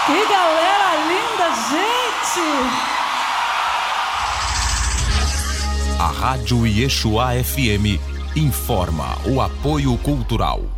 Que galera linda, gente! A Rádio Yeshua FM informa o apoio cultural.